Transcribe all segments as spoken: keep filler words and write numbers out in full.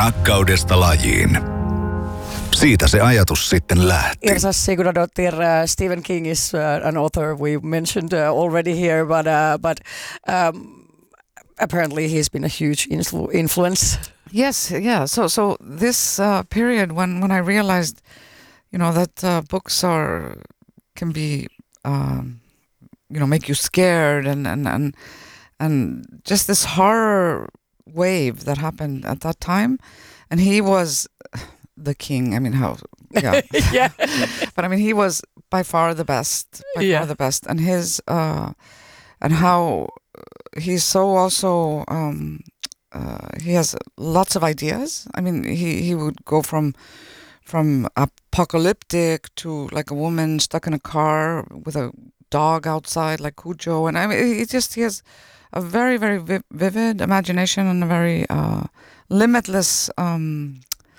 Rakkaudesta lajiin. Siitä se ajatus sitten lähti. Irsa Sigurdardottir, uh, Stephen King is uh, an author we mentioned uh, already here, but uh, but um, apparently he's been a huge influ- influence. Yes, yeah. So so this uh, period when, when I realized, you know, that uh, books are can be, um, you know, make you scared and, and, and, and just this horror wave that happened at that time. And he was the king. I mean, how, yeah. Yeah. But I mean, he was by far the best, by Yeah. far the best. And his, uh, and how he's so also, um, uh, he has lots of ideas. I mean, he, he would go from, from apocalyptic to like a woman stuck in a car with a dog outside, like Cujo. And I mean, he just, he has a very, very vi- vivid imagination and a very uh, limitless um,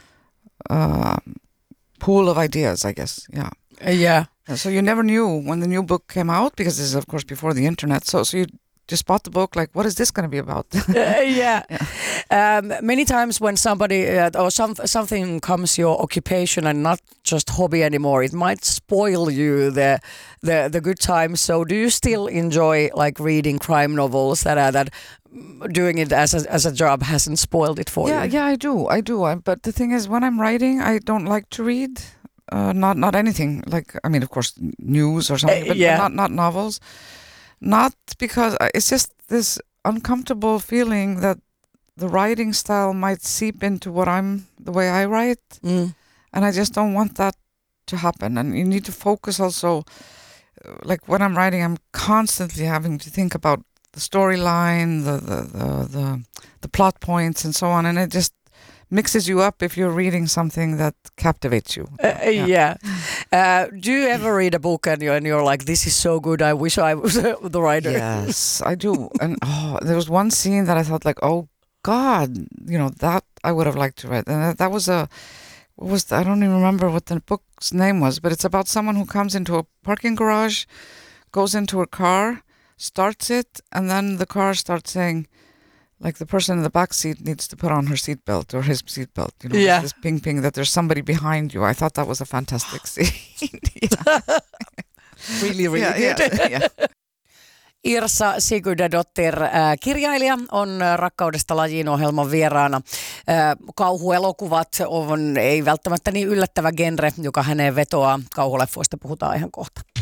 uh, pool of ideas, I guess. Yeah. Uh, yeah. So you never knew when the new book came out, because this is, of course, before the internet. So, so you just bought the book, like, what is this going to be about? Uh, yeah. Yeah. Um, many times when somebody uh, or some something becomes your occupation and not just hobby anymore, it might spoil you the the the good time. So do you still enjoy like reading crime novels that are that doing it as a, as a job hasn't spoiled it for yeah, you? yeah, I do, I do. I, but the thing is, when I'm writing, I don't like to read. Uh, not not anything. Like, I mean, of course, news or something, Uh, but, yeah. but not not novels. Not because I- it's just this uncomfortable feeling that the writing style might seep into what I'm, the way I write, Mm. and I just don't want that to happen. And you need to focus also, uh, like when I'm writing, I'm constantly having to think about the storyline, the the, the the the plot points, and so on, and it just mixes you up if you're reading something that captivates you. Uh, yeah. Uh, do you ever read a book and you're, and you're like, this is so good, I wish I was the writer? Yes, I do. And oh, there was one scene that I thought like, oh God, you know, that I would have liked to read. And that, that was a, what was the, I don't even remember what the book's name was, but it's about someone who comes into a parking garage, goes into her car, starts it, and then the car starts saying, like the person in the back seat needs to put on her seatbelt or his seatbelt. You know, Yeah. this ping ping that there's somebody behind you. I thought that was a fantastic scene. Yeah. Really, really Yeah, good. yeah, yeah. Irsa Sigurdardottir, äh, kirjailija, on äh, Rakkaudesta lajiin ohjelman vieraana. Äh, kauhuelokuvat on ei välttämättä niin yllättävä genre, joka häneen vetoaa. Kauhuleffoista puhutaan ihan kohta.